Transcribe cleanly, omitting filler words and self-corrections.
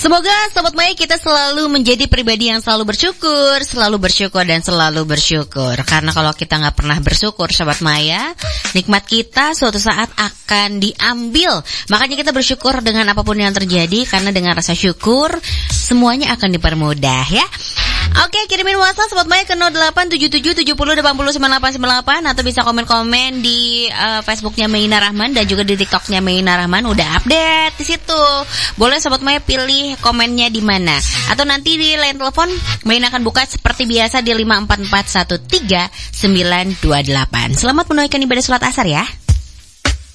Semoga Sobat Maya kita selalu menjadi pribadi yang selalu bersyukur dan selalu bersyukur. Karena kalau kita nggak pernah bersyukur, Sobat Maya, nikmat kita suatu saat akan diambil. Makanya kita bersyukur dengan apapun yang terjadi, karena dengan rasa syukur semuanya akan dipermudah ya. Oke, kirimin WhatsApp Sobat Maya ke 087770809898 atau bisa komen-komen di Facebooknya Meina Rahman dan juga di TikToknya Meina Rahman. Udah update di situ. Boleh Sobat Maya pilih komennya di mana. Atau nanti di line telepon Meina akan buka seperti biasa di 544139928. Selamat menunaikan ibadah sholat asar ya.